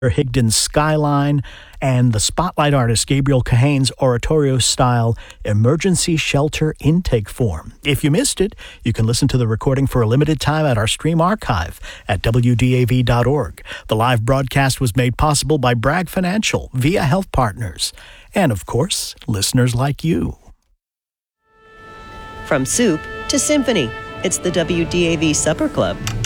Higdon's Skyline, and the spotlight artist Gabriel Cahane's oratorio-style emergency shelter intake form. If you missed it, you can listen to the recording for a limited time at our stream archive at wdav.org. The live broadcast was made possible by Bragg Financial via Health Partners, and of course, listeners like you. From soup to symphony, it's the WDAV Supper Club.